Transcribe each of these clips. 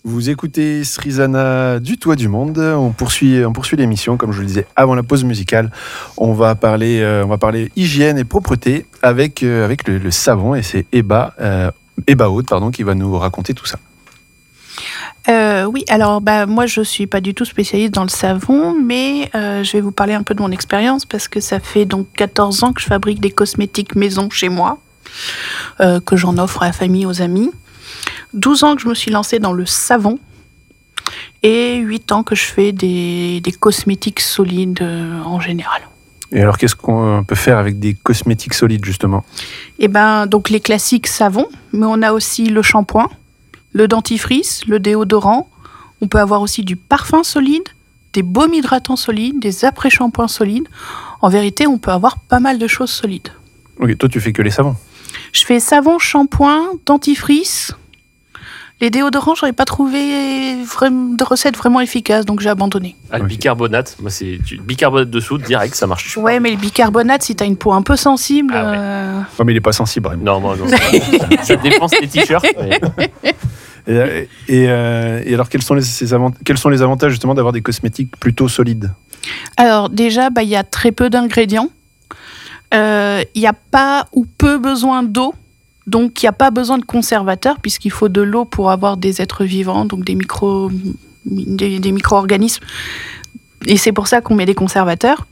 Vous écoutez Srizana du Toit du Monde. On poursuit l'émission, comme je le disais avant la pause musicale. On va parler hygiène et propreté avec le savon, et c'est Eba Aude, qui va nous raconter tout ça. Oui, alors moi je suis pas du tout spécialiste dans le savon, mais je vais vous parler un peu de mon expérience parce que ça fait donc 14 ans que je fabrique des cosmétiques maison chez moi, que j'en offre à la famille, aux amis. 12 ans que je me suis lancée dans le savon et 8 ans que je fais des cosmétiques solides en général. Et alors, qu'est-ce qu'on peut faire avec des cosmétiques solides, justement ? Donc les classiques savons, mais on a aussi le shampoing, le dentifrice, le déodorant. On peut avoir aussi du parfum solide, des baumes hydratants solides, des après-shampoings solides. En vérité, on peut avoir pas mal de choses solides. Ok, toi, tu fais que les savons ? Je fais savon, shampoing, dentifrice. Les déodorants, j'aurais pas trouvé de recette vraiment efficace, donc j'ai abandonné. Le bicarbonate, moi c'est du bicarbonate de soude direct, ça marche. Ouais, mais le bicarbonate, si t'as une peau un peu sensible. Ouais, mais il est pas sensible. Vraiment. Non, ça dépense les t-shirts. Mais... Et alors, quels sont les avantages justement d'avoir des cosmétiques plutôt solides ? Alors déjà, il y a très peu d'ingrédients. Il n'y a pas ou peu besoin d'eau. Donc, il n'y a pas besoin de conservateur puisqu'il faut de l'eau pour avoir des êtres vivants, donc des micro-organismes. Et c'est pour ça qu'on met des conservateurs.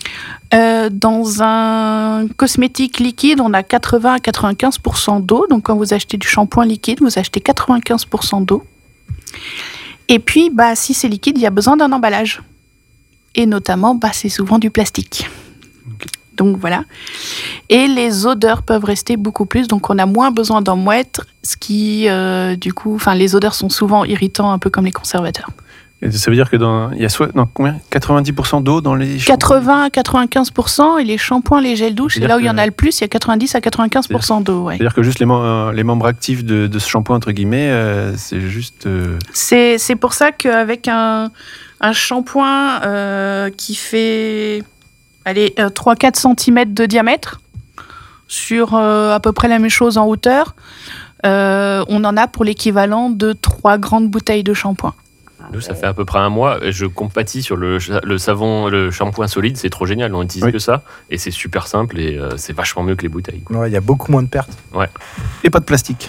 Dans un cosmétique liquide, on a 80 à 95% d'eau. Donc, quand vous achetez du shampoing liquide, vous achetez 95% d'eau. Et puis, si c'est liquide, il y a besoin d'un emballage. Et notamment, c'est souvent du plastique. Okay. Donc voilà. Et les odeurs peuvent rester beaucoup plus, donc on a moins besoin d'en mettre, ce qui, les odeurs sont souvent irritants, un peu comme les conservateurs. Et ça veut dire que il y a combien 90% d'eau dans les shampoings ? 80 à 95%, et les shampoings, les gels douches, c'est là où il y en a le plus, il y a 90 à 95% d'eau. Ouais. C'est-à-dire que juste les membres actifs de ce shampoing, entre guillemets, c'est juste... C'est pour ça qu'avec un shampoing qui fait... 3-4 cm de diamètre, sur à peu près la même chose en hauteur, on en a pour l'équivalent de 3 grandes bouteilles de shampoing. Nous, ça fait à peu près un mois, et je compatis sur le savon, le shampoing solide, c'est trop génial, on n'utilise que ça, et c'est super simple, et c'est vachement mieux que les bouteilles. Ouais, il y a beaucoup moins de pertes. Ouais. Et pas de plastique.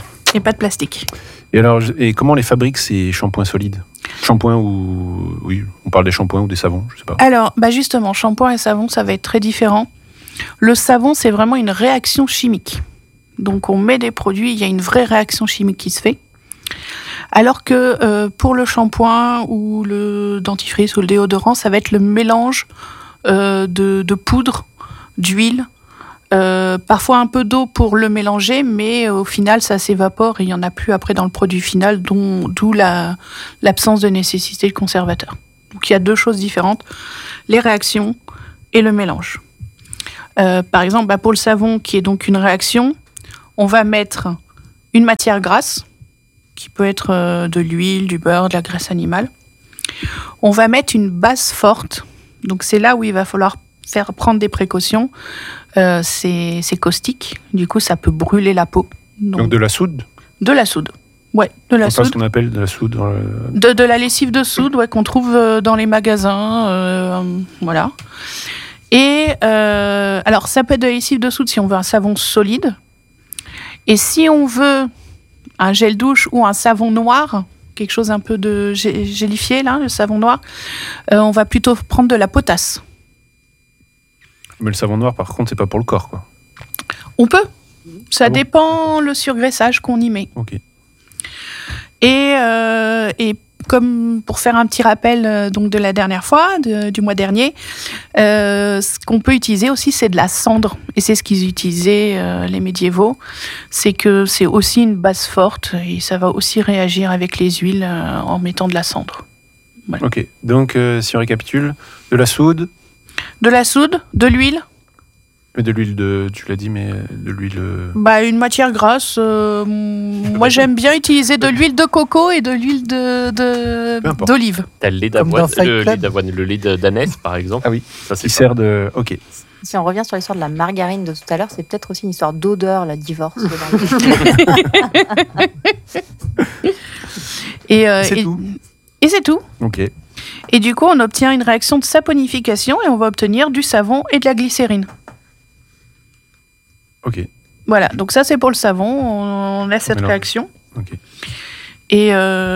Et alors, comment on les fabrique, ces shampoings solides ? Shampoing ou... Oui, on parle des shampoings ou des savons, je sais pas. Alors, justement, shampoing et savon, ça va être très différent. Le savon, c'est vraiment une réaction chimique. Donc, on met des produits, il y a une vraie réaction chimique qui se fait. Alors que pour le shampoing ou le dentifrice ou le déodorant, ça va être le mélange de poudre, d'huile, parfois un peu d'eau pour le mélanger, mais au final ça s'évapore et il n'y en a plus après dans le produit final, d'où l'absence de nécessité de conservateur. Donc il y a deux choses différentes, les réactions et le mélange. Par exemple, pour le savon qui est donc une réaction, on va mettre une matière grasse qui peut être de l'huile, du beurre, de la graisse animale. On va mettre une base forte, donc c'est là où il va falloir prendre des précautions. C'est caustique, du coup ça peut brûler la peau. Donc de la soude ? De la soude, ouais, de la soude. C'est ce qu'on appelle de la soude de la lessive de soude, ouais, qu'on trouve dans les magasins, voilà. Et alors ça peut être de la lessive de soude si on veut un savon solide. Et si on veut un gel douche ou un savon noir, quelque chose un peu de gélifié, là, le savon noir, on va plutôt prendre de la potasse. Mais le savon noir, par contre, c'est pas pour le corps, quoi. On peut. Ça dépend le surgraissage qu'on y met. Ok. Et comme pour faire un petit rappel donc de la dernière fois, du mois dernier, ce qu'on peut utiliser aussi, c'est de la cendre. Et c'est ce qu'ils utilisaient, les médiévaux. C'est que c'est aussi une base forte et ça va aussi réagir avec les huiles en mettant de la cendre. Voilà. Ok. Donc, si on récapitule, de la soude. De la soude, de l'huile. Mais de l'huile tu l'as dit, mais de l'huile... une matière grasse. Moi, j'aime bien utiliser de l'huile de coco et de l'huile d'olive. T'as le lait d'avoine, le lait d'ânesse, par exemple. Ah oui, ça c'est qui sert de... Ok. Si on revient sur l'histoire de la margarine de tout à l'heure, c'est peut-être aussi une histoire d'odeur, la divorce. Et C'est tout. Et c'est tout. Ok. Et du coup, on obtient une réaction de saponification et on va obtenir du savon et de la glycérine. Ok. Voilà, donc ça c'est pour le savon, on a cette mélange. réaction. Ok. Et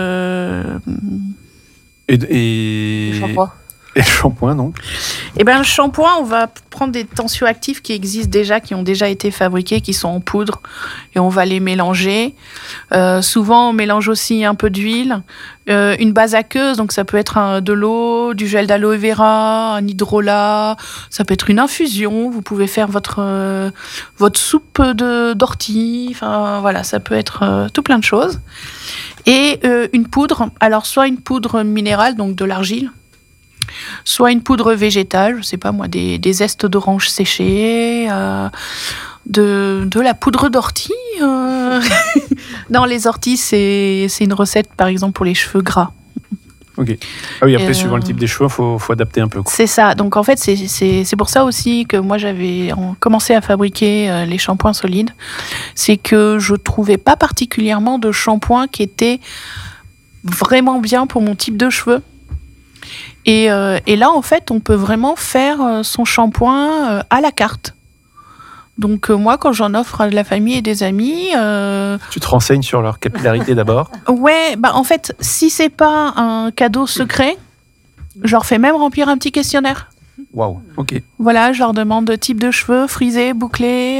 Le shampoing. Et le shampoing, donc. Eh ben, le shampoing, on va prendre des tensioactifs qui existent déjà, qui ont déjà été fabriqués, qui sont en poudre, et on va les mélanger. Souvent, on mélange aussi un peu d'huile, une base aqueuse, donc ça peut être de l'eau, du gel d'aloe vera, un hydrolat, ça peut être une infusion. Vous pouvez faire votre soupe d'ortie. Enfin, voilà, ça peut être tout plein de choses. Et une poudre, alors soit une poudre minérale, donc de l'argile, soit une poudre végétale, je sais pas moi, des zestes d'orange séchés, de la poudre d'ortie. Non, les orties, c'est une recette, par exemple, pour les cheveux gras. Ok. Ah oui, après, suivant le type des cheveux, faut adapter un peu, quoi. C'est ça. Donc, en fait, c'est pour ça aussi que moi, j'avais commencé à fabriquer les shampoings solides. C'est que je trouvais pas particulièrement de shampoing qui était vraiment bien pour mon type de cheveux. Et là, en fait, on peut vraiment faire son shampoing à la carte. Donc, moi, quand j'en offre à de la famille et des amis... Tu te renseignes sur leur capillarité d'abord. Ouais, bah en fait, si c'est pas un cadeau secret, je leur fais même remplir un petit questionnaire. Waouh, ok. Voilà, je leur demande de type de cheveux, frisé, bouclé,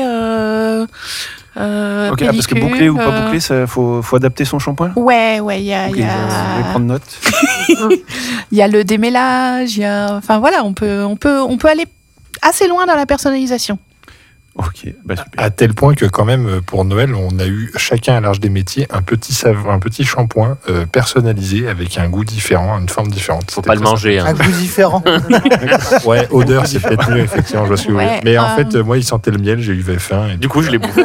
Ok, parce que bouclé ou pas bouclé, faut adapter son shampoing. Ouais, il y Ok, je vais prendre note. il y a le démêlage, enfin voilà, on peut aller assez loin dans la personnalisation. Ok, bah super. À tel point que quand même, pour Noël, on a eu chacun à l'âge des métiers un petit shampoing personnalisé avec un goût différent, une forme différente. Faut C'était pas le très manger. Un Hein. goût différent. sympa. Ouais, odeur, c'est peut-être mieux, effectivement, je vois ce que vous Ouais, voulez. Mais en fait, moi, il sentait le miel, j'ai eu faim. Et Du coup, je l'ai bouffé.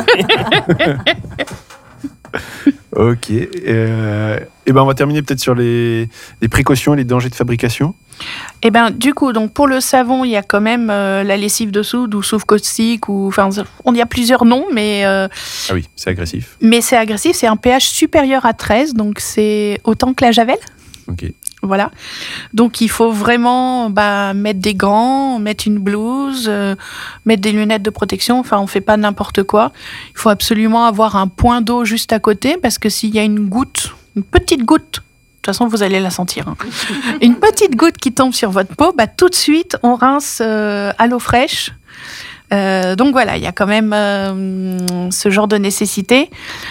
Ok. Et ben on va terminer peut-être sur les précautions et les dangers de fabrication. Et ben du coup, donc pour le savon, il y a quand même la lessive de soude ou souffle caustique, ou enfin, on y a plusieurs noms, mais Ah oui, c'est agressif. c'est agressif. C'est un pH supérieur à 13, donc c'est autant que la javel. Ok. Voilà. Donc, il faut vraiment mettre des gants, mettre une blouse, mettre des lunettes de protection. Enfin, on ne fait pas n'importe quoi. Il faut absolument avoir un point d'eau juste à côté, parce que s'il y a une petite goutte, de toute façon, vous allez la sentir, hein. Une petite goutte qui tombe sur votre peau, tout de suite, on rince à l'eau fraîche. Donc voilà, il y a quand même ce genre de nécessité.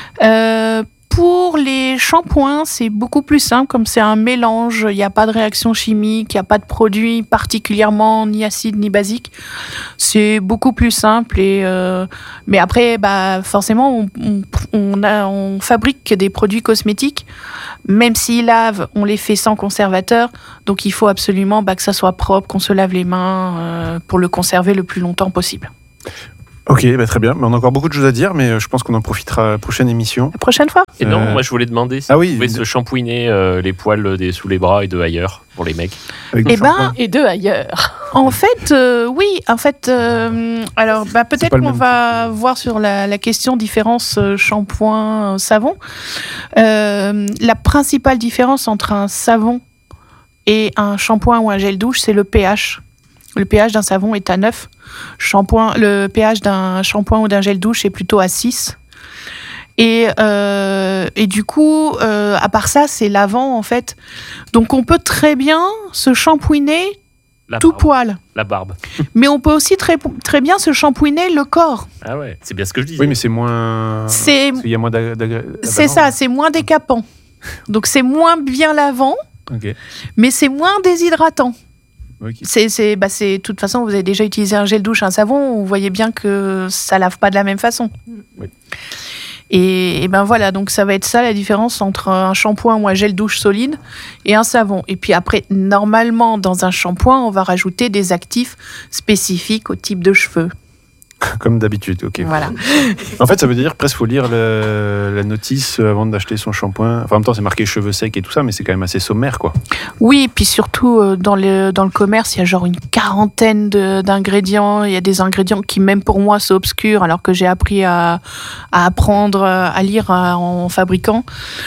Pour les shampoings, c'est beaucoup plus simple, comme c'est un mélange, il n'y a pas de réaction chimique, il n'y a pas de produit particulièrement ni acide ni basique. C'est beaucoup plus simple. Mais après, forcément, on fabrique des produits cosmétiques. Même s'ils lavent, on les fait sans conservateur. Donc il faut absolument que ça soit propre, qu'on se lave les mains pour le conserver le plus longtemps possible. Ok, très bien. Mais on a encore beaucoup de choses à dire, mais je pense qu'on en profitera à la prochaine émission. La prochaine fois ? Et non, moi je voulais demander si Ah vous oui, pouvez se shampouiner les poils sous les bras et de ailleurs pour les mecs. Avec Eh du ben, shampoing. Et deux ailleurs. En fait, oui. En fait, alors peut-être pas le qu'on même va voir sur la question différence shampoing-savon. La principale différence entre un savon et un shampoing ou un gel douche, c'est le pH. Le pH d'un savon est à 9. Le pH d'un shampoing ou d'un gel douche est plutôt à 6. Et du coup, à part ça, c'est lavant en fait. Donc on peut très bien se shampouiner La tout barbe. poil. La barbe. Mais on peut aussi très bien se shampouiner le corps. Ah ouais, c'est bien ce que je disais. Oui, mais c'est moins. C'est- parce qu'il y a moins C'est ça, c'est moins décapant. Donc c'est moins bien lavant, Ok. mais c'est moins déshydratant. Ok. De toute façon, vous avez déjà utilisé un gel douche, un savon, vous voyez bien que ça lave pas de la même façon. Oui. Et ben voilà, donc ça va être ça la différence entre un shampoing ou un gel douche solide et un savon. Et puis après, normalement, dans un shampoing, on va rajouter des actifs spécifiques au type de cheveux. Comme d'habitude, ok. Voilà. En fait, ça veut dire presque faut lire la notice avant d'acheter son shampoing. Enfin, en même temps, c'est marqué cheveux secs et tout ça, mais c'est quand même assez sommaire, quoi. Oui, et puis surtout, dans le commerce, il y a genre une quarantaine d'ingrédients. Il y a des ingrédients qui, même pour moi, sont obscurs, alors que j'ai appris à apprendre à lire en fabriquant.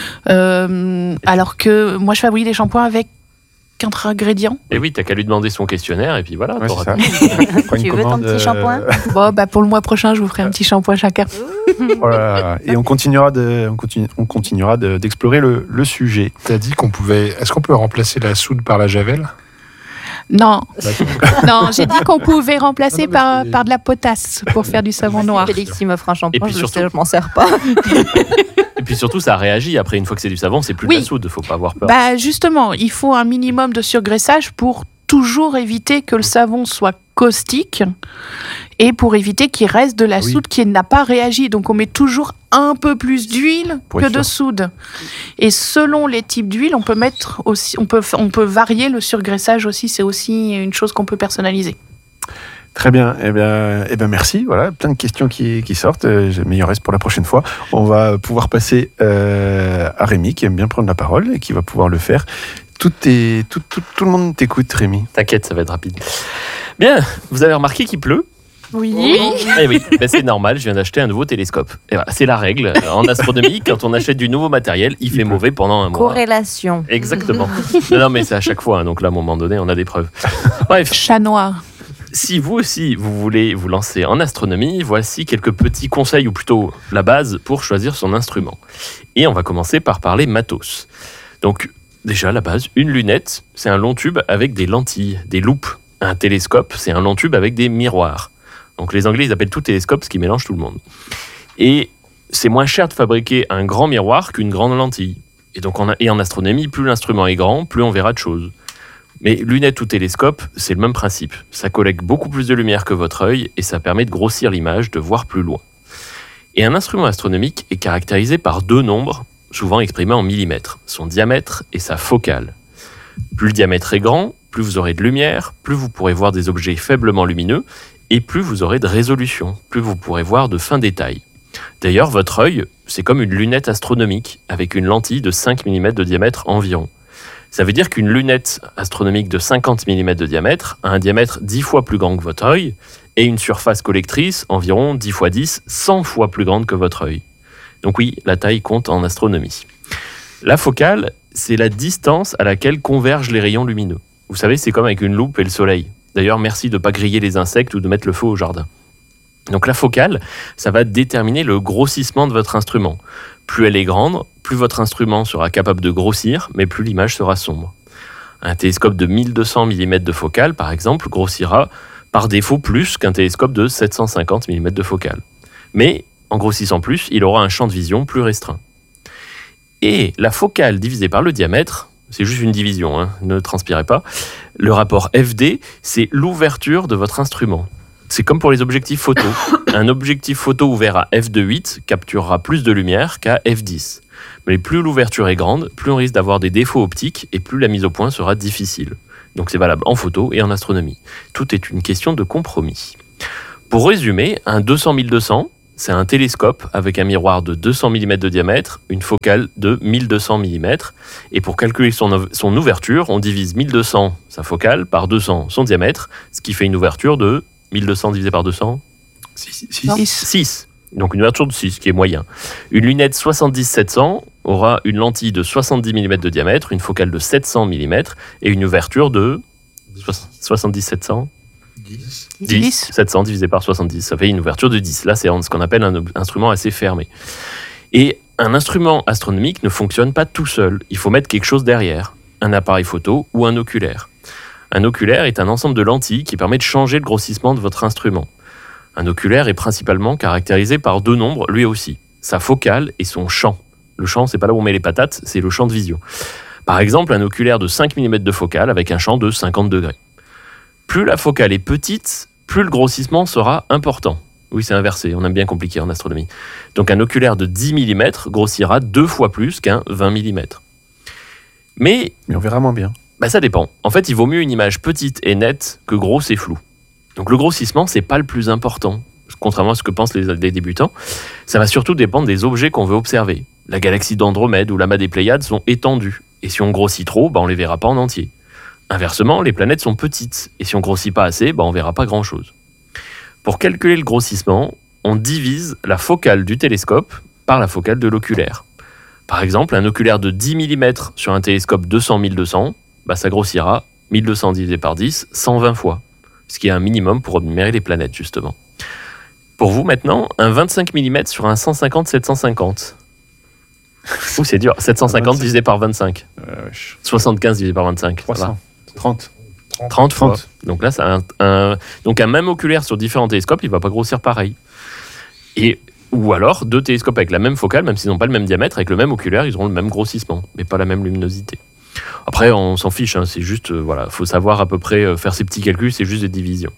Alors que moi, je fabrique des shampoings avec qu'un ingrédient. Et oui, t'as qu'à lui demander son questionnaire et puis voilà. Ouais, t'auras c'est ça. tout. Prends une Tu veux ton commande, petit shampoing Bon, pour le mois prochain, je vous ferai un petit shampoing chacun. Oh là là. Et on continuera d'explorer le sujet. T'as dit qu'on pouvait. Est-ce qu'on peut remplacer la soude par la javel? Non, non, j'ai dit qu'on pouvait remplacer Non, non, mais par de la potasse pour faire du savon noir. Félix, il m'offre un Et shampoing, puis je surtout- sais, je m'en sers pas. Et puis surtout, ça réagit. Après, une fois que c'est du savon, c'est plus de Oui. la soude. Faut pas avoir peur. Bah justement, il faut un minimum de surgraissage pour toujours éviter que le savon soit caustique et pour éviter qu'il reste de la Oui. soude qui n'a pas réagi. Donc on met toujours un peu plus d'huile Pour que être de sûr. soude. Et selon les types d'huile, on peut mettre aussi, on peut varier le surgraissage aussi. C'est aussi une chose qu'on peut personnaliser. Très bien. Eh bien, merci. Voilà, plein de questions qui sortent. Mais il en reste pour la prochaine fois. On va pouvoir passer à Rémi, qui aime bien prendre la parole et qui va pouvoir le faire. Tout le monde t'écoute, Rémi. T'inquiète, ça va être rapide. Bien, vous avez remarqué qu'il pleut? Oui. Eh oui, ben c'est normal, je viens d'acheter un nouveau télescope. Et voilà, c'est la règle. En astronomie, quand on achète du nouveau matériel, il fait mauvais pendant un mois. Corrélation. Exactement. Non, mais c'est à chaque fois, hein, donc là, à un moment donné, on a des preuves. Bref, Chat noir. si vous aussi, vous voulez vous lancer en astronomie, voici quelques petits conseils, ou plutôt la base, pour choisir son instrument. Et on va commencer par parler matos. Donc, déjà, la base, une lunette, c'est un long tube avec des lentilles, des loupes. Un télescope, c'est un long tube avec des miroirs. Donc les Anglais, ils appellent tout télescope, ce qui mélange tout le monde. Et c'est moins cher de fabriquer un grand miroir qu'une grande lentille. Et donc en astronomie, plus l'instrument est grand, plus on verra de choses. Mais lunettes ou télescope, c'est le même principe. Ça collecte beaucoup plus de lumière que votre œil et ça permet de grossir l'image, de voir plus loin. Et un instrument astronomique est caractérisé par deux nombres, souvent exprimés en millimètres, son diamètre et sa focale. Plus le diamètre est grand, plus vous aurez de lumière, plus vous pourrez voir des objets faiblement lumineux, et plus vous aurez de résolution, plus vous pourrez voir de fins détails. D'ailleurs, votre œil, c'est comme une lunette astronomique, avec une lentille de 5 mm de diamètre environ. Ça veut dire qu'une lunette astronomique de 50 mm de diamètre a un diamètre 10 fois plus grand que votre œil, et une surface collectrice environ 10 x 10, 100 fois plus grande que votre œil. Donc oui, la taille compte en astronomie. La focale, c'est la distance à laquelle convergent les rayons lumineux. Vous savez, c'est comme avec une loupe et le soleil. D'ailleurs, merci de ne pas griller les insectes ou de mettre le feu au jardin. Donc la focale, ça va déterminer le grossissement de votre instrument. Plus elle est grande, plus votre instrument sera capable de grossir, mais plus l'image sera sombre. Un télescope de 1200 mm de focale, par exemple, grossira par défaut plus qu'un télescope de 750 mm de focale. Mais en grossissant plus, il aura un champ de vision plus restreint. Et la focale divisée par le diamètre, c'est juste une division, hein, ne transpirez pas. Le rapport FD, c'est l'ouverture de votre instrument. C'est comme pour les objectifs photo. Un objectif photo ouvert à f2.8 capturera plus de lumière qu'à f10. Mais plus l'ouverture est grande, plus on risque d'avoir des défauts optiques et plus la mise au point sera difficile. Donc c'est valable en photo et en astronomie. Tout est une question de compromis. Pour résumer, un 200-1200, c'est un télescope avec un miroir de 200 mm de diamètre, une focale de 1200 mm. Et pour calculer son ouverture, on divise 1200, sa focale, par 200, son diamètre, ce qui fait une ouverture de 1200 divisé par 200 6. Donc une ouverture de 6, qui est moyen. Une lunette 70-700 aura une lentille de 70 mm de diamètre, une focale de 700 mm et une ouverture de 70-700 10. 700 divisé par 70, ça fait une ouverture de 10. Là, c'est ce qu'on appelle un instrument assez fermé. Et un instrument astronomique ne fonctionne pas tout seul. Il faut mettre quelque chose derrière, un appareil photo ou un oculaire. Un oculaire est un ensemble de lentilles qui permet de changer le grossissement de votre instrument. Un oculaire est principalement caractérisé par deux nombres, lui aussi, sa focale et son champ. Le champ, c'est pas là où on met les patates, c'est le champ de vision. Par exemple, un oculaire de 5 mm de focale avec un champ de 50 degrés. Plus la focale est petite, plus le grossissement sera important. Oui, c'est inversé, on aime bien compliquer en astronomie. Donc un oculaire de 10 mm grossira 2 fois plus qu'un 20 mm. Mais on verra moins bien. ça dépend. En fait, il vaut mieux une image petite et nette que grosse et floue. Donc le grossissement, c'est pas le plus important. contrairement à ce que pensent les débutants. Ça va surtout dépendre des objets qu'on veut observer. La galaxie d'Andromède ou l'amas des Pléiades sont étendues. Et si on grossit trop, on ne les verra pas en entier. Inversement, les planètes sont petites. Et si on grossit pas assez, on ne verra pas grand-chose. Pour calculer le grossissement, on divise la focale du télescope par la focale de l'oculaire. Par exemple, un oculaire de 10 mm sur un télescope 200-1200, ça grossira 1200 divisé par 10, 120 fois. Ce qui est un minimum pour admirer les planètes, justement. Pour vous, maintenant, un 25 mm sur un 150-750. Ouh, c'est dur. 750 divisé par 25. 75 divisé par 25. 300. 30 fois. Donc là, c'est un même oculaire sur différents télescopes, il ne va pas grossir pareil. Ou alors, 2 télescopes avec la même focale, même s'ils n'ont pas le même diamètre, avec le même oculaire, ils auront le même grossissement, mais pas la même luminosité. Après, on s'en fiche, c'est juste, faut savoir à peu près faire ces petits calculs, c'est juste des divisions.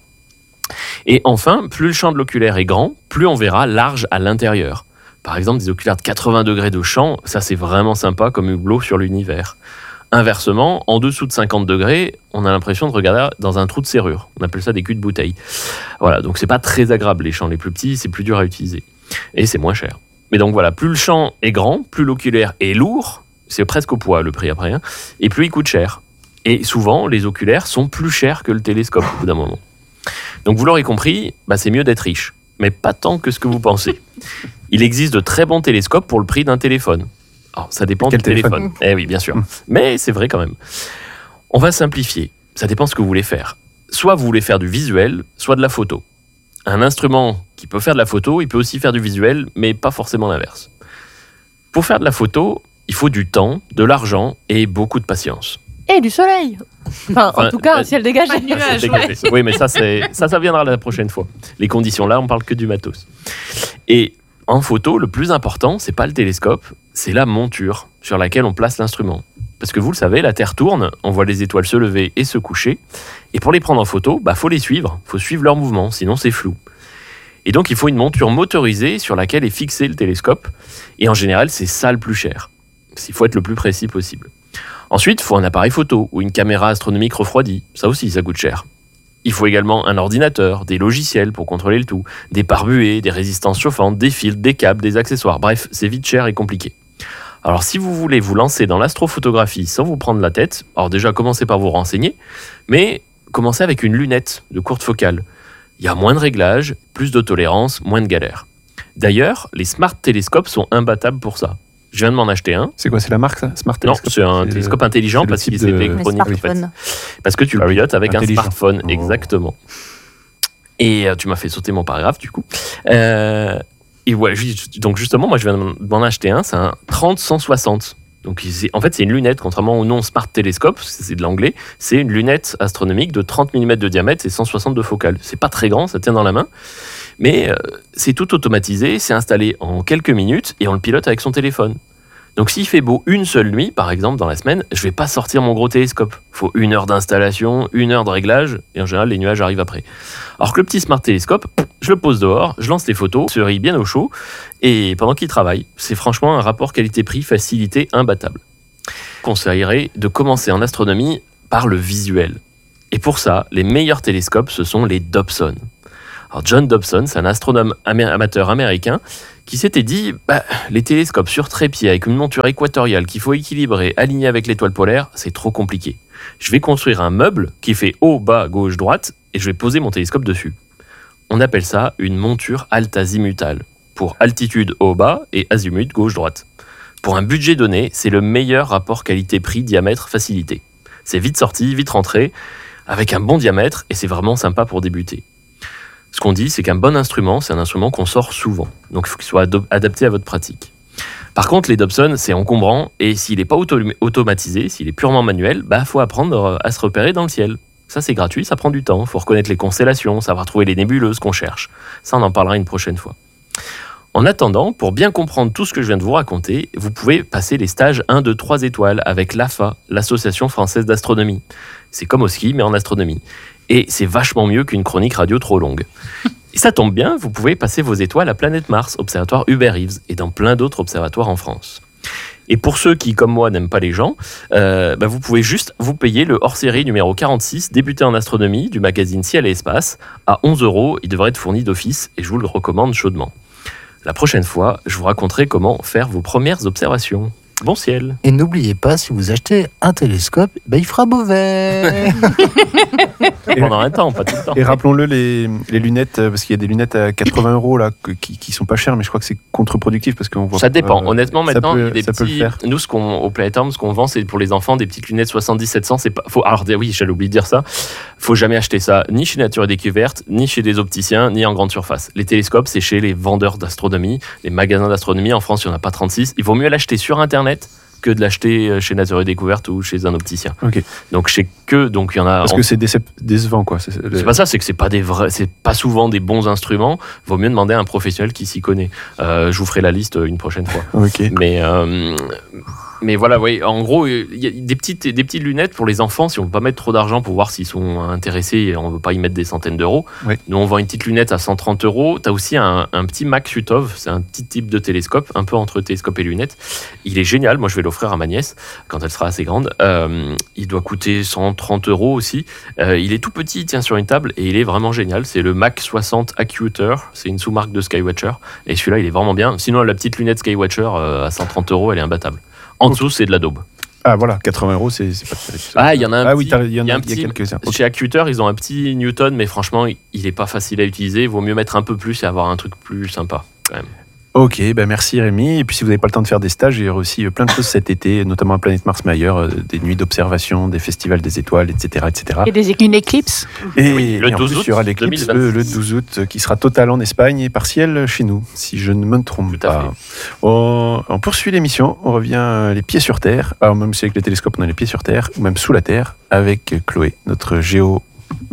Et enfin, plus le champ de l'oculaire est grand, plus on verra large à l'intérieur. Par exemple, des oculaires de 80 degrés de champ, ça c'est vraiment sympa comme hublot sur l'univers. Inversement, en dessous de 50 degrés, on a l'impression de regarder dans un trou de serrure. On appelle ça des culs de bouteille. Voilà, donc c'est pas très agréable, les champs les plus petits, c'est plus dur à utiliser. Et c'est moins cher. Mais donc voilà, plus le champ est grand, plus l'oculaire est lourd, c'est presque au poids le prix après, et plus il coûte cher. Et souvent, les oculaires sont plus chers que le télescope au bout d'un moment. Donc vous l'aurez compris, c'est mieux d'être riche. Mais pas tant que ce que vous pensez. Il existe de très bons télescopes pour le prix d'un téléphone. Alors, ça dépend du téléphone. Eh oui, bien sûr. Mais c'est vrai quand même. On va simplifier. Ça dépend de ce que vous voulez faire. Soit vous voulez faire du visuel, soit de la photo. Un instrument qui peut faire de la photo, il peut aussi faire du visuel, mais pas forcément l'inverse. Pour faire de la photo, il faut du temps, de l'argent et beaucoup de patience. Et du soleil. En tout cas, un ciel dégagé. Pas de nuages, Oui, mais ça viendra la prochaine fois. Les conditions là, on parle que du matos. Et en photo, le plus important, c'est pas le télescope, c'est la monture sur laquelle on place l'instrument. Parce que vous le savez, la Terre tourne, on voit les étoiles se lever et se coucher. Et pour les prendre en photo, faut les suivre. Faut suivre leur mouvement, sinon c'est flou. Et donc, il faut une monture motorisée sur laquelle est fixé le télescope. Et en général, c'est ça le plus cher. Il faut être le plus précis possible. Ensuite, il faut un appareil photo ou une caméra astronomique refroidie. Ça aussi, ça coûte cher. Il faut également un ordinateur, des logiciels pour contrôler le tout, des pare-buées, des résistances chauffantes, des fils, des câbles, des accessoires. Bref, c'est vite cher et compliqué. Alors, si vous voulez vous lancer dans l'astrophotographie sans vous prendre la tête, alors déjà, commencez par vous renseigner, mais commencez avec une lunette de courte focale. Il y a moins de réglages, plus de tolérance, moins de galères. D'ailleurs, les smart télescopes sont imbattables pour ça. Je viens de m'en acheter un. C'est quoi, c'est la marque ça? Smart Telescope? Non, c'est un télescope intelligent parce qu'il est électronique en fait. Parce que tu le pilotes avec un smartphone, exactement. Et tu m'as fait sauter mon paragraphe du coup. Et voilà, donc justement, moi je viens de m'en acheter un, c'est un 30-160. Donc en fait c'est une lunette, contrairement au nom Smart Telescope, c'est de l'anglais, c'est une lunette astronomique de 30 mm de diamètre et 160 de focale. C'est pas très grand, ça tient dans la main, mais c'est tout automatisé, c'est installé en quelques minutes et on le pilote avec son téléphone. Donc s'il fait beau une seule nuit, par exemple dans la semaine, je vais pas sortir mon gros télescope. Il faut 1 heure d'installation, 1 heure de réglage, et en général les nuages arrivent après. Alors que le petit Smart Télescope, je le pose dehors, je lance les photos, se rit bien au chaud, et pendant qu'il travaille, c'est franchement un rapport qualité-prix facilité imbattable. Je conseillerais de commencer en astronomie par le visuel. Et pour ça, les meilleurs télescopes, ce sont les Dobson. Alors John Dobson, c'est un astronome amateur américain qui s'était dit les télescopes sur trépied avec une monture équatoriale qu'il faut équilibrer, aligner avec l'étoile polaire, c'est trop compliqué. Je vais construire un meuble qui fait haut, bas, gauche, droite et je vais poser mon télescope dessus. On appelle ça une monture alt-azimutale, pour altitude haut, bas et azimut gauche, droite. Pour un budget donné, c'est le meilleur rapport qualité-prix diamètre facilité. C'est vite sorti, vite rentré, avec un bon diamètre et c'est vraiment sympa pour débuter. Ce qu'on dit, c'est qu'un bon instrument, c'est un instrument qu'on sort souvent. Donc, il faut qu'il soit adapté à votre pratique. Par contre, les Dobson, c'est encombrant. Et s'il n'est pas automatisé, s'il est purement manuel, faut apprendre à se repérer dans le ciel. Ça, c'est gratuit, ça prend du temps. Il faut reconnaître les constellations, savoir trouver les nébuleuses qu'on cherche. Ça, on en parlera une prochaine fois. En attendant, pour bien comprendre tout ce que je viens de vous raconter, vous pouvez passer les stages 1, 2, 3 étoiles avec l'AFA, l'Association française d'astronomie. C'est comme au ski, mais en astronomie. Et c'est vachement mieux qu'une chronique radio trop longue. Et ça tombe bien, vous pouvez passer vos étoiles à Planète Mars, observatoire Hubert Reeves, et dans plein d'autres observatoires en France. Et pour ceux qui, comme moi, n'aiment pas les gens, vous pouvez juste vous payer le hors-série numéro 46, débuté en astronomie, du magazine Ciel et Espace, à 11 €. Il devrait être fourni d'office et je vous le recommande chaudement. La prochaine fois, je vous raconterai comment faire vos premières observations. Bon ciel. Et n'oubliez pas, si vous achetez un télescope, il fera mauvais. Pendant un temps, pas tout le temps. Et rappelons-le, les lunettes, parce qu'il y a des lunettes à 80 € là, qui sont pas chères, mais je crois que c'est contre-productif parce qu'on voit. Ça dépend. Honnêtement, maintenant, il y a des ça peut le petits. faire. Nous, au Planetum, ce qu'on vend, c'est pour les enfants des petites lunettes 70-700. C'est pas. Alors, oui, j'allais oublier de dire ça. Faut jamais acheter ça, ni chez Nature et Découverte, ni chez des opticiens, ni en grande surface. Les télescopes, c'est chez les vendeurs d'astronomie, les magasins d'astronomie. En France, il n'y en a pas 36. Il vaut mieux l'acheter sur Internet que de l'acheter chez Nature et Découverte ou chez un opticien. Ok. Donc il y en a. Parce que c'est décevant, quoi. C'est pas ça, c'est que c'est pas souvent des bons instruments. Vaut mieux demander à un professionnel qui s'y connaît. Je vous ferai la liste une prochaine fois. Ok. Mais voilà, oui, en gros, il y a des petites lunettes pour les enfants, si on ne veut pas mettre trop d'argent pour voir s'ils sont intéressés et on ne veut pas y mettre des centaines d'euros. Oui. Nous, on vend une petite lunette à 130 €. Tu as aussi un petit Mac Sutov, c'est un petit type de télescope, un peu entre télescope et lunette. Il est génial, moi je vais l'offrir à ma nièce quand elle sera assez grande. Il doit coûter 130 € aussi. Il est tout petit, il tient sur une table et il est vraiment génial. C'est le Mac 60 Acuter, c'est une sous-marque de Skywatcher. Et celui-là, il est vraiment bien. Sinon, la petite lunette Skywatcher à 130 €, elle est imbattable. En dessous, c'est de la daube. Ah voilà, 80 €, c'est pas terrible. Ah, il y en a un petit. Il y a quelques-uns. Okay. Chez Acuter, ils ont un petit Newton, mais franchement, il est pas facile à utiliser. Il vaut mieux mettre un peu plus et avoir un truc plus sympa, quand même. Ok, merci Rémi. Et puis si vous n'avez pas le temps de faire des stages, il y aura aussi plein de choses cet été, notamment à Planète Mars Mayer, des nuits d'observation, des festivals des étoiles, etc. Et une éclipse. Et le en 12 plus, août il y aura l'éclipse 2026. le 12 août qui sera total en Espagne et partiel chez nous, si je ne me trompe Tout à pas. On poursuit l'émission, on revient les pieds sur terre. Alors même si avec les télescopes on a les pieds sur terre, ou même sous la terre, avec Chloé, notre géologue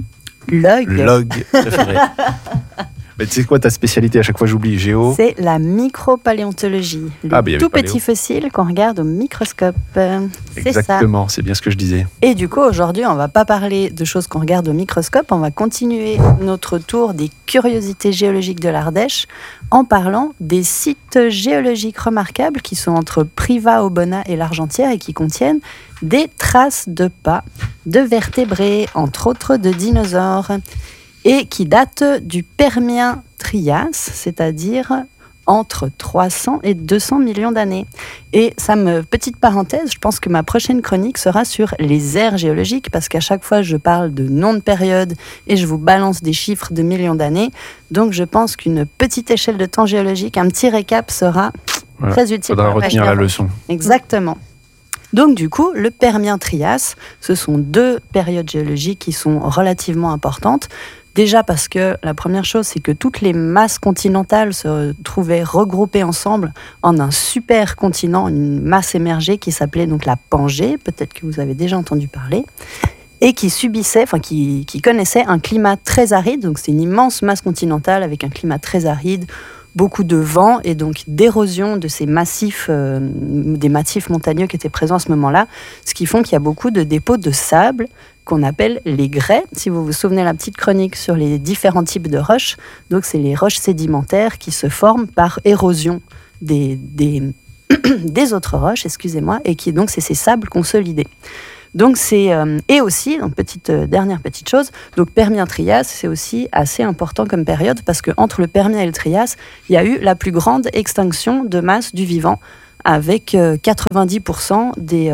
préférée. Mais tu sais quoi ta spécialité, à chaque fois j'oublie, géo? C'est la micropaléontologie. Les Ah, il y avait tout paléo. petits fossiles qu'on regarde au microscope. C'est ça. Exactement, c'est bien ce que je disais. Et du coup, aujourd'hui, on va pas parler de choses qu'on regarde au microscope, on va continuer notre tour des curiosités géologiques de l'Ardèche en parlant des sites géologiques remarquables qui sont entre Privas-Aubenas et l'Argentière et qui contiennent des traces de pas, de vertébrés, entre autres de dinosaures, et qui datent du Permien-Trias, c'est-à-dire entre 300 et 200 millions d'années. Et petite parenthèse, je pense que ma prochaine chronique sera sur les ères géologiques, parce qu'à chaque fois, je parle de noms de périodes et je vous balance des chiffres de millions d'années. Donc, je pense qu'une petite échelle de temps géologique, un petit récap sera très utile. Il faudra retenir la leçon. Exactement. Donc du coup, le Permien-Trias, ce sont deux périodes géologiques qui sont relativement importantes. Déjà parce que la première chose, c'est que toutes les masses continentales se trouvaient regroupées ensemble en un super continent, une masse émergée qui s'appelait donc la Pangée, peut-être que vous avez déjà entendu parler, et qui connaissait un climat très aride. Donc c'est une immense masse continentale avec un climat très aride, beaucoup de vent et donc d'érosion de ces massifs, des massifs montagneux qui étaient présents à ce moment-là, ce qui font qu'il y a beaucoup de dépôts de sable qu'on appelle les grès. Si vous vous souvenez la petite chronique sur les différents types de roches, donc c'est les roches sédimentaires qui se forment par érosion des autres roches, excusez-moi, et qui donc c'est ces sables consolidés. Donc c'est et aussi dernière petite chose, donc Permien-Trias, c'est aussi assez important comme période parce que entre le Permien et le Trias, il y a eu la plus grande extinction de masse du vivant avec 90%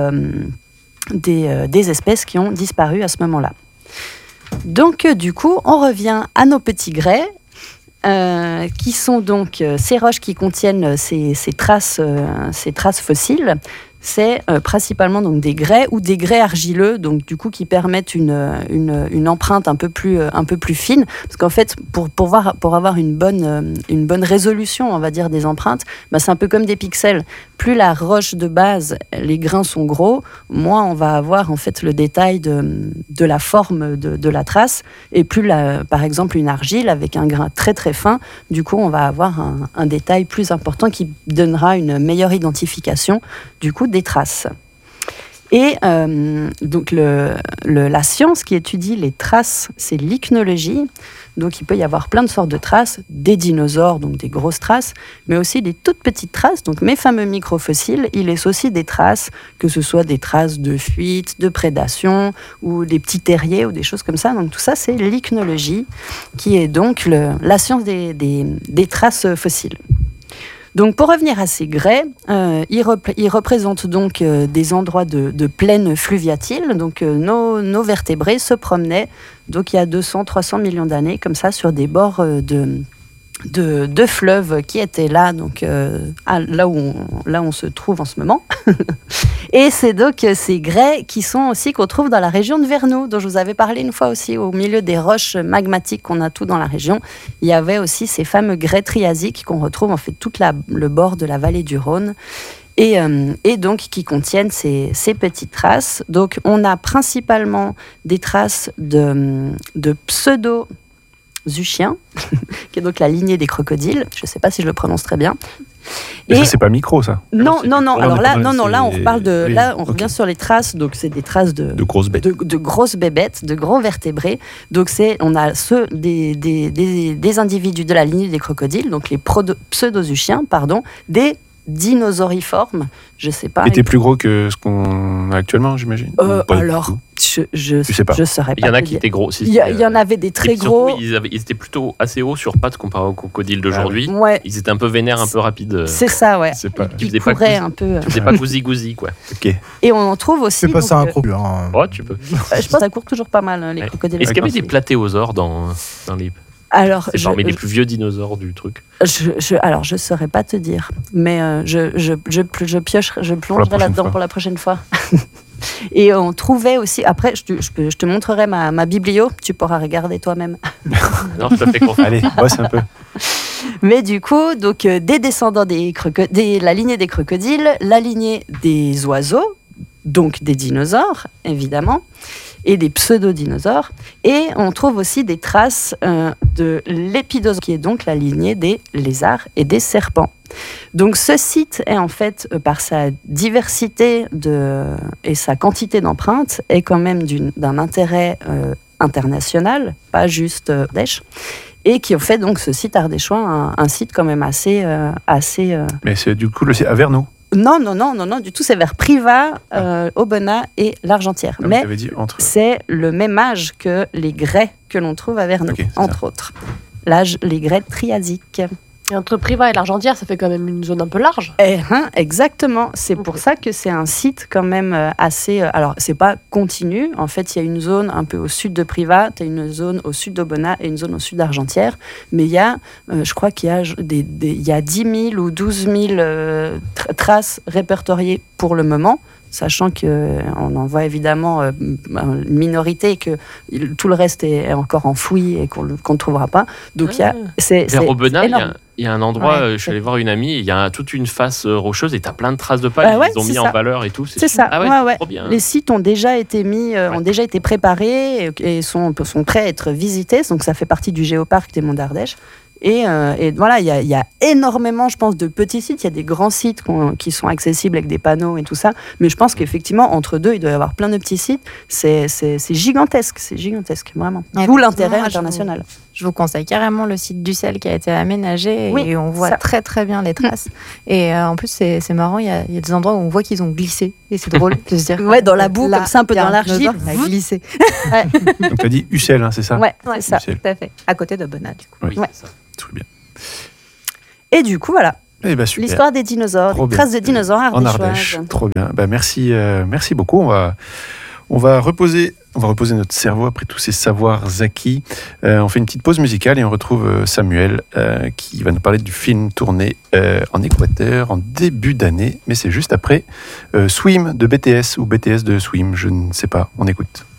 des espèces qui ont disparu à ce moment-là. Donc du coup, on revient à nos petits grès. Qui sont donc ces roches qui contiennent ces traces fossiles. C'est principalement donc des grès ou des grès argileux, donc du coup qui permettent une empreinte un peu plus fine, parce qu'en fait pour avoir une bonne résolution, on va dire, des empreintes, c'est un peu comme des pixels. Plus la roche de base, les grains sont gros, moins on va avoir en fait le détail de la forme de la trace, et plus par exemple une argile avec un grain très très fin, du coup on va avoir un détail plus important qui donnera une meilleure identification du coup des traces. Et donc la science qui étudie les traces, c'est l'ichnologie. Donc il peut y avoir plein de sortes de traces, des dinosaures, donc des grosses traces, mais aussi des toutes petites traces. Donc mes fameux microfossiles, ils laissent aussi des traces, que ce soit des traces de fuite, de prédation, ou des petits terriers, ou des choses comme ça. Donc tout ça, c'est l'ichnologie, qui est donc la science des traces fossiles. Donc, pour revenir à ces grès, ils représentent donc des endroits de plaine fluviatile. Donc, nos vertébrés se promenaient, donc il y a 200-300 millions d'années, comme ça, sur des bords de fleuves qui étaient là, donc là où on se trouve en ce moment. Et c'est donc ces grès qu'on trouve dans la région de Vernoux, dont je vous avais parlé une fois aussi, au milieu des roches magmatiques qu'on a tout dans la région. Il y avait aussi ces fameux grès triasiques qu'on retrouve en fait tout le bord de la vallée du Rhône. Et donc qui contiennent ces petites traces. Donc on a principalement des traces de pseudo-zuchiens, qui est donc la lignée des crocodiles. Je ne sais pas si je le prononce très bien. Et ça, c'est pas micro, ça. Non. Alors là, là, on reparle on revient sur les traces. Donc c'est des traces de grosses bêtes, de grosses bébêtes, de gros vertébrés. Donc on a ceux des individus de la lignée des crocodiles, donc les pseudozuchiens, des dinosauriformes, je sais pas. Étaient plus gros que ce qu'on a actuellement, j'imagine. Alors, je sais pas. Je saurais pas. Il y en a qui étaient gros. Il y en avait des très gros. Ils étaient plutôt assez hauts sur pattes comparé aux crocodiles d'aujourd'hui. Ouais. Ils étaient un peu vénères, un peu rapides. C'est ça, ouais. Ils couraient un peu. Ils faisaient pas gousi-gousi, quoi. Ok. Et on en trouve aussi. C'est pas ça un crocodile. Oh, tu peux. Je pense que ça court toujours pas mal, les crocodiles. Est-ce qu'il y avait des platéosaures dans les... Alors, c'est parmi les plus vieux dinosaures du truc. Alors, je saurais pas te dire, mais je plongerai là-dedans pour la prochaine fois. Et on trouvait aussi, après, je te montrerai ma biblio, tu pourras regarder toi-même. Non, je te fais confiance. Allez, bosse un peu. Mais du coup, donc, des descendants la lignée des crocodiles, la lignée des oiseaux, donc des dinosaures, évidemment, et des pseudo-dinosaures. Et on trouve aussi des traces de l'épidosaure, qui est donc la lignée des lézards et des serpents. Donc ce site est en fait, par sa diversité et sa quantité d'empreintes, est quand même d'un intérêt international, pas juste Ardèche, et qui ont fait donc ce site ardéchois un site quand même assez... Mais c'est du coup à Vernoux. Non, du tout, c'est vers Privas, Aubenas et l'Argentière. Ah, mais c'est le même âge que les grès que l'on trouve à Vernoux, entre autres. Les grès triasiques. Et entre Privas et l'Argentière, ça fait quand même une zone un peu large. Exactement. C'est pour ça que c'est un site quand même assez... alors, c'est pas continu. En fait, il y a une zone un peu au sud de Privas, tu as une zone au sud d'Aubenas et une zone au sud d'Argentière. Mais il y a, je crois qu'il y a, il y a 10 000 ou 12 000 traces répertoriées pour le moment, sachant qu'on en voit évidemment une minorité et que tout le reste est encore enfoui et qu'on ne trouvera pas. Donc, vers Aubenas, il y a un endroit, je suis allé voir une amie, il y a toute une face rocheuse et tu as plein de traces de pas, ils ont mis en valeur et tout. C'est ça, trop bien. Les sites ont déjà été ont déjà été préparés et sont prêts à être visités, donc ça fait partie du géoparc des Monts d'Ardèche. Et voilà, il y a énormément, je pense, de petits sites. Il y a des grands sites qui sont accessibles avec des panneaux et tout ça. Mais je pense qu'effectivement, entre deux, il doit y avoir plein de petits sites. C'est gigantesque, vraiment. D'où l'intérêt international. Je vous conseille carrément le site d'Ussel qui a été aménagé et on voit très très bien les traces. Et en plus, c'est marrant, il y a des endroits où on voit qu'ils ont glissé. Et c'est drôle de se dire. Ouais, dans la boue, comme ça, un peu dans l'argile. Il a glissé. Donc tu as dit Ussel, hein, c'est ça? Ouais, c'est ça, tout à fait. À côté d'Aubenas, du coup. Oui, c'est ça. Très bien. Et du coup, voilà. L'histoire des dinosaures, des traces de dinosaures en Ardèche. Trop bien. Merci beaucoup. On va reposer notre cerveau après tous ces savoirs acquis. On fait une petite pause musicale et on retrouve Samuel qui va nous parler du film tourné en Équateur en début d'année. Mais c'est juste après Swim de BTS ou BTS de Swim, je ne sais pas. On écoute.